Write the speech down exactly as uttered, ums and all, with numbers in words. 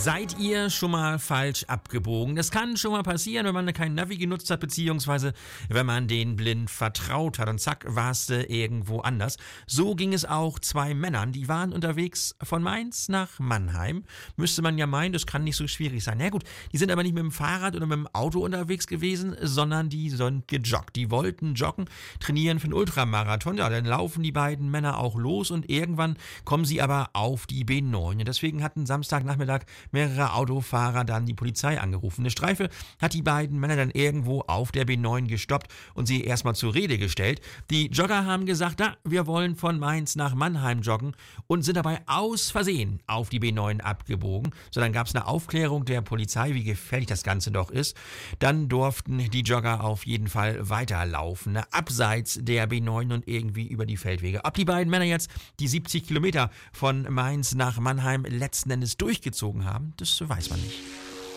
Seid ihr schon mal falsch abgebogen? Das kann schon mal passieren, wenn man kein Navi genutzt hat, beziehungsweise wenn man den blind vertraut hat und zack, warst du irgendwo anders. So ging es auch zwei Männern, die waren unterwegs von Mainz nach Mannheim. Müsste man ja meinen, das kann nicht so schwierig sein. Na gut, die sind aber nicht mit dem Fahrrad oder mit dem Auto unterwegs gewesen, sondern die sind gejoggt. Die wollten joggen, trainieren für einen Ultramarathon. Ja, dann laufen die beiden Männer auch los und irgendwann kommen sie aber auf die B neun. Und deswegen hatten Samstagnachmittag mehrere Autofahrer dann die Polizei angerufen. Eine Streife hat die beiden Männer dann irgendwo auf der B neun gestoppt und sie erstmal zur Rede gestellt. Die Jogger haben gesagt, na, wir wollen von Mainz nach Mannheim joggen und sind dabei aus Versehen auf die B neun abgebogen. So, dann gab es eine Aufklärung der Polizei, wie gefährlich das Ganze doch ist. Dann durften die Jogger auf jeden Fall weiterlaufen, ne, abseits der B neun und irgendwie über die Feldwege. Ob die beiden Männer jetzt die siebzig Kilometer von Mainz nach Mannheim letzten Endes durchgezogen haben, das weiß man nicht.